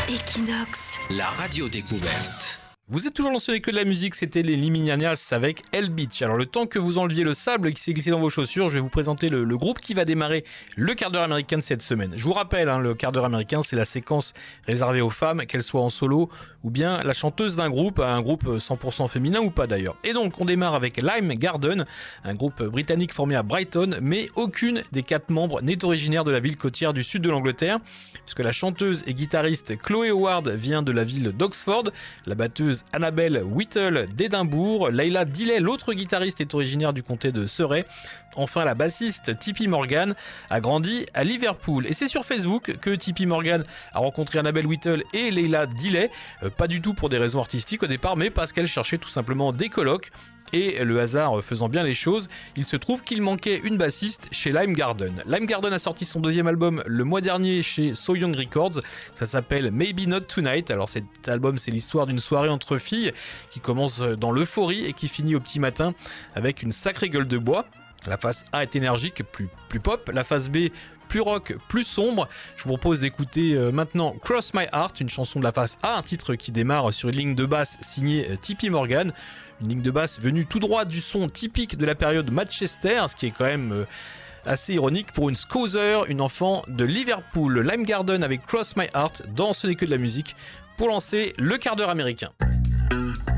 Equinox, La radio découverte. Vous êtes toujours dans ce que de la musique, c'était les Liminianas avec Hell Beach. Alors le temps que vous enleviez le sable qui s'est glissé dans vos chaussures, je vais vous présenter le groupe qui va démarrer le quart d'heure américain de cette semaine. Je vous rappelle, le quart d'heure américain, c'est la séquence réservée aux femmes, qu'elles soient en solo ou bien la chanteuse d'un groupe, un groupe 100% féminin ou pas d'ailleurs. Et donc on démarre avec Lime Garden, un groupe britannique formé à Brighton, mais aucune des 4 membres n'est originaire de la ville côtière du sud de l'Angleterre, puisque la chanteuse et guitariste Chloé Howard vient de la ville d'Oxford, la batteuse Annabelle Whittle d'Édimbourg, Leila Dilley, l'autre guitariste, est originaire du comté de Surrey. Enfin, la bassiste Tippi Morgan a grandi à Liverpool. Et c'est sur Facebook que Tippi Morgan a rencontré Annabelle Whittle et Leila Dilley, pas du tout pour des raisons artistiques au départ, mais parce qu'elle cherchait tout simplement des colocs. Et le hasard faisant bien les choses, il se trouve qu'il manquait une bassiste chez Lime Garden. Lime Garden a sorti son deuxième album le mois dernier chez So Young Records. Ça s'appelle Maybe Not Tonight. Alors cet album, c'est l'histoire d'une soirée entre filles qui commence dans l'euphorie et qui finit au petit matin avec une sacrée gueule de bois. La face A est énergique, plus pop. La face B, plus rock, plus sombre. Je vous propose d'écouter maintenant Cross My Heart, une chanson de la face A, un titre qui démarre sur une ligne de basse signée Tippi Morgan. Une ligne de basse venue tout droit du son typique de la période Manchester, ce qui est quand même assez ironique pour une Scouser, une enfant de Liverpool. Lime Garden avec Cross My Heart dans Ce n'est que de la musique pour lancer le quart d'heure américain.